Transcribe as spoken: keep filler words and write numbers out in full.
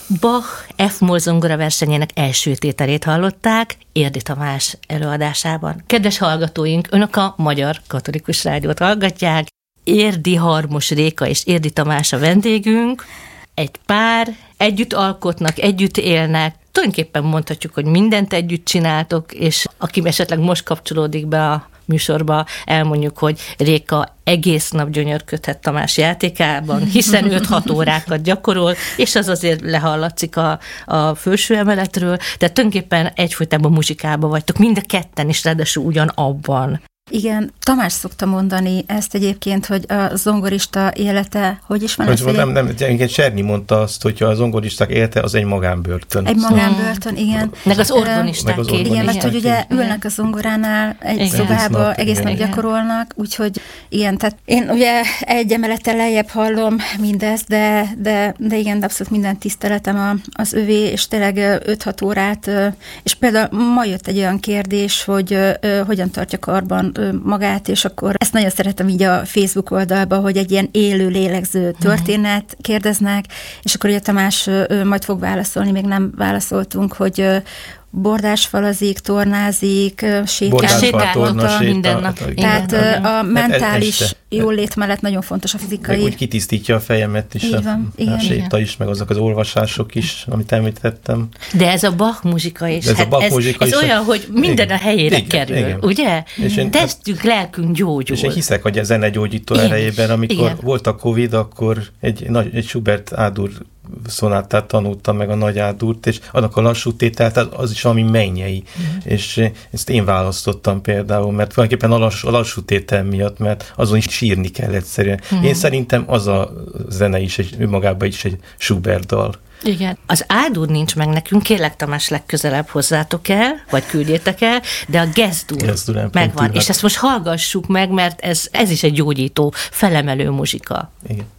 Bach F-moll zongora versenyének első tételét hallották Érdi Tamás előadásában. Kedves hallgatóink, önök a Magyar Katolikus Rádiót hallgatják. Érdi Harmos Réka és Érdi Tamás a vendégünk. Egy pár, együtt alkotnak, együtt élnek, tulajdonképpen mondhatjuk, hogy mindent együtt csináltok, és aki esetleg most kapcsolódik be a műsorba, elmondjuk, hogy Réka egész nap gyönyörködhet Tamás játékában, hiszen öt-hat órákat gyakorol, és az azért lehallatszik a, a felső emeletről, tehát tulajdonképpen egyfolytában muzsikában vagytok, mind a ketten is, ráadásul ugyanabban. Igen, Tamás szokta mondani ezt egyébként, hogy a zongorista élete, hogy is van hogy ez? Nem, nem, nem, Cserny mondta azt, hogy a zongoristák élete az egy magánbörtön. Egy magánbörtön, igen. Meg az orgonisták. Meg az igen, mert hogy ugye ülnek a zongoránál egy igen. szobába, nap, egész nap gyakorolnak, úgyhogy igen, tehát én ugye egy emelettel lejjebb hallom mindezt, de, de, de igen, de abszolút minden tiszteletem a, az övé, és tényleg öt-hat órát, és például ma jött egy olyan kérdés, hogy hogyan tartja karban magát, és akkor ezt nagyon szeretem így a Facebook oldalba, hogy egy ilyen élő, lélegző történet kérdeznek, és akkor ugye Tamás majd fog válaszolni, még nem válaszoltunk, hogy bordásfalazik, tornázik, sétáltat minden nap. Tehát igen. a mentális este. jólét mellett nagyon fontos a fizikai. Meg úgy kitisztítja a fejemet is, a, igen, a séta igen. is, meg azok az olvasások is, amit említettem. De ez a Bach muzsika is. Ez, hát a Bach ez, muzsika ez is olyan, hogy minden igen, a helyére igen, kerül, igen. ugye? Testünk, lelkünk gyógyul. És én hiszek, hogy a zene gyógyító erejében, amikor igen. volt a Covid, akkor egy, nagy, egy Schubert ádur szonátát tanultam meg a nagy ádúrt, és annak a lassú tételt, az is valami mennyei. Mm. És ezt én választottam például, mert tulajdonképpen a lassú, a lassú tétel miatt, mert azon is sírni kell egyszerűen. Mm. Én szerintem az a zene is, egy, önmagában is egy Schubert dal. Igen. Az ádúr nincs meg nekünk, kérlek Tamás, legközelebb hozzátok el, vagy küldjétek el, de a gezdúr megvan. És ezt most hallgassuk meg, mert ez, ez is egy gyógyító, felemelő muzsika. Igen.